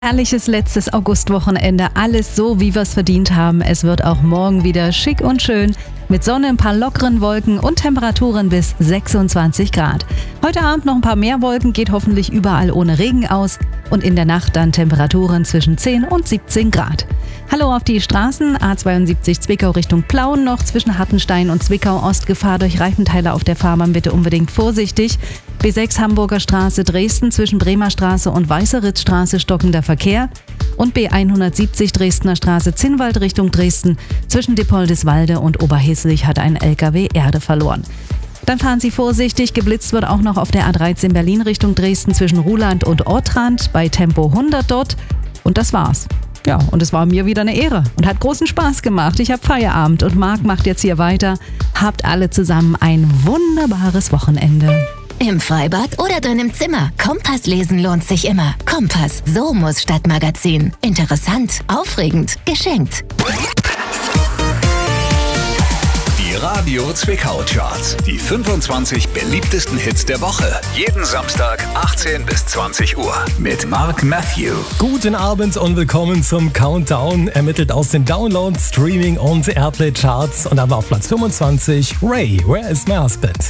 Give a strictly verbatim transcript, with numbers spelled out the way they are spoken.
Herrliches letztes Augustwochenende, alles so, wie wir es verdient haben. Es wird auch morgen wieder schick und schön mit Sonne, ein paar lockeren Wolken und Temperaturen bis sechsundzwanzig Grad. Heute Abend noch ein paar mehr Wolken, geht hoffentlich überall ohne Regen aus und in der Nacht dann Temperaturen zwischen zehn und siebzehn Grad. Hallo auf die Straßen, A zweiundsiebzig Zwickau Richtung Plauen noch zwischen Hattenstein und Zwickau Ost, Gefahr durch Reifenteile auf der Fahrbahn, bitte unbedingt vorsichtig. B sechs Hamburger Straße Dresden zwischen Bremer Straße und Weißeritzstraße stockender Verkehr und B hundertsiebzig Dresdner Straße Zinnwald Richtung Dresden zwischen Dippoldiswalde und Oberheslich hat ein L K W Erde verloren. Dann fahren Sie vorsichtig, geblitzt wird auch noch auf der A dreizehn Berlin Richtung Dresden zwischen Ruhland und Ortrand bei Tempo hundert dort und das war's. Ja, und es war mir wieder eine Ehre und hat großen Spaß gemacht. Ich habe Feierabend und Marc macht jetzt hier weiter. Habt alle zusammen ein wunderbares Wochenende. Im Freibad oder drin im Zimmer. Kompass lesen lohnt sich immer. Kompass, so muss Stadtmagazin. Interessant, aufregend, geschenkt. Die Radio Zwickau Charts. Die fünfundzwanzig beliebtesten Hits der Woche. Jeden Samstag achtzehn bis zwanzig Uhr. Mit Mark Matthew. Guten Abend und willkommen zum Countdown. Ermittelt aus den Download, Streaming und Airplay Charts. Und dann war auf Platz fünfundzwanzig Ray, Where is my husband?